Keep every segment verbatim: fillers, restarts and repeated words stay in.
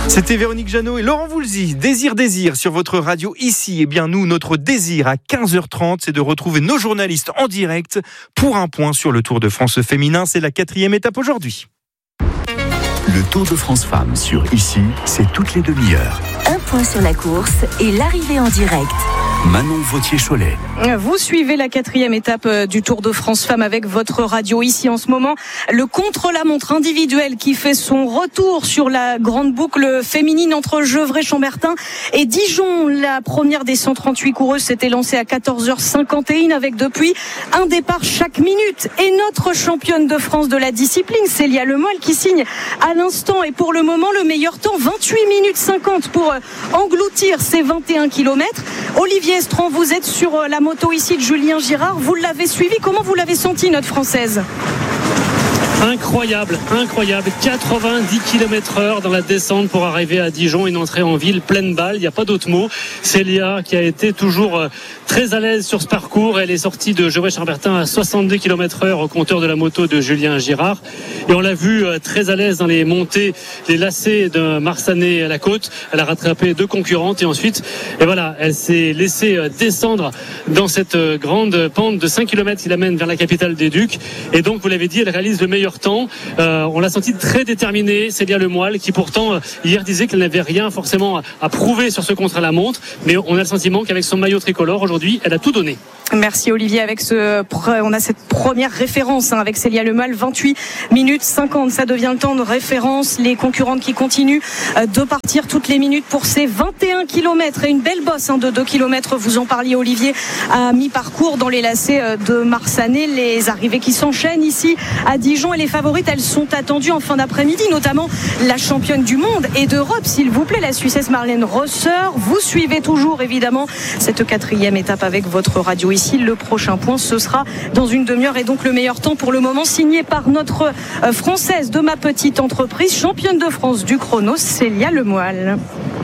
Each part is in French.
C'était Véronique Jeannot et Laurent Voulzy. Désir, désir sur votre radio ici. Eh bien nous, notre désir à quinze heures trente, c'est de retrouver nos journalistes en direct pour un point sur le Tour de France féminin. C'est la quatrième étape aujourd'hui. Le Tour de France Femmes sur Ici, c'est toutes les demi-heures. Un point sur la course et l'arrivée en direct. Manon Vautier-Cholet. Vous suivez la quatrième étape du Tour de France Femmes avec votre radio ici en ce moment. Le contre-la-montre individuel qui fait son retour sur la grande boucle féminine entre Gevrey-Chambertin et Dijon. La première des cent trente-huit coureuses s'était lancée à quatorze heures cinquante et un avec depuis un départ chaque minute. Et notre championne de France de la discipline, Célia Lemoyle, qui signe à l'instant et pour le moment le meilleur temps, vingt-huit minutes cinquante pour engloutir ces vingt et un kilomètres. Olivier Estran, vous êtes sur la moto ici de Julien Girard. Vous l'avez suivi. Comment vous l'avez senti, notre Française ? Incroyable, incroyable. quatre-vingt-dix kilomètres heure dans la descente pour arriver à Dijon. Une entrée en ville pleine balle. Il n'y a pas d'autre mot. Célia qui a été toujours très à l'aise sur ce parcours. Elle est sortie de Gevrey-Chambertin à soixante-deux kilomètres heure au compteur de la moto de Julien Girard. Et on l'a vu très à l'aise dans les montées, les lacets de Marsanet à la côte. Elle a rattrapé deux concurrentes et ensuite, et voilà, elle s'est laissée descendre dans cette grande pente de cinq kilomètres qui l'amène vers la capitale des Ducs. Et donc, vous l'avez dit, elle réalise le meilleur temps. Euh, on l'a senti très déterminée, Célia Lemoyle, qui pourtant euh, hier disait qu'elle n'avait rien forcément à, à prouver sur ce contre-la-montre, mais on a le sentiment qu'avec son maillot tricolore aujourd'hui, elle a tout donné. Merci Olivier. Avec ce, on a cette première référence hein, avec Célia Lemoyle, vingt-huit minutes cinquante. Ça devient le temps de référence. Les concurrentes qui continuent de partir toutes les minutes pour ces vingt et un kilomètres et une belle bosse hein, de deux kilomètres. Vous en parliez Olivier, à mi-parcours dans les lacets de Marsanet. Les arrivées qui s'enchaînent ici à Dijon et les favorites, elles sont attendues en fin d'après-midi, notamment la championne du monde et d'Europe, s'il vous plaît, la Suissesse Marlène Rosser. Vous suivez toujours évidemment cette quatrième étape avec votre radio ici. Le prochain point, ce sera dans une demi-heure et donc le meilleur temps pour le moment signé par notre Française de ma petite entreprise, championne de France du chrono, Célia Lemoyle.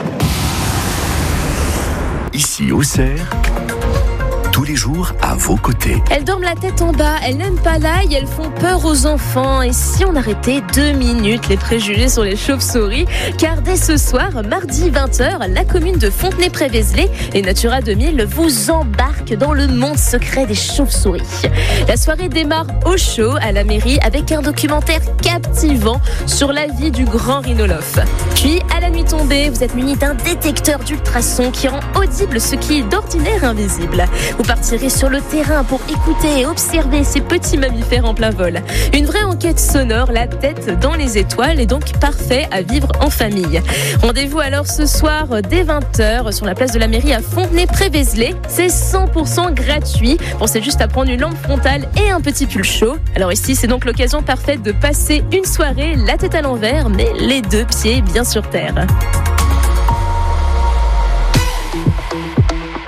Ici au Cerf, tous les jours à vos côtés. Elles dorment la tête en bas, elles n'aiment pas l'ail, elles font peur aux enfants. Et si on arrêtait deux minutes les préjugés sur les chauves-souris? Car dès ce soir, mardi vingt heures, la commune de Fontenay-près-Vézelay et Natura deux mille vous embarquent dans le monde secret des chauves-souris. La soirée démarre au chaud à la mairie avec un documentaire captivant sur la vie du grand rhinolophe. Puis, à la nuit tombée, vous êtes muni d'un détecteur d'ultrasons qui rend audible ce qui est d'ordinaire invisible. Vous partirez sur le terrain pour écouter et observer ces petits mammifères en plein vol. Une vraie enquête sonore, la tête dans les étoiles, et donc parfait à vivre en famille. Rendez-vous alors ce soir dès vingt heures sur la place de la mairie à Fontenay-près-Vézelay. C'est cent pour cent gratuit. Pensez juste à prendre une lampe frontale et un petit pull chaud. Alors ici, c'est donc l'occasion parfaite de passer une soirée la tête à l'envers, mais les deux pieds bien sur terre.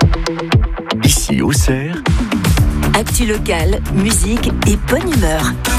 Ici au Cerf, actu locale, musique et bonne humeur.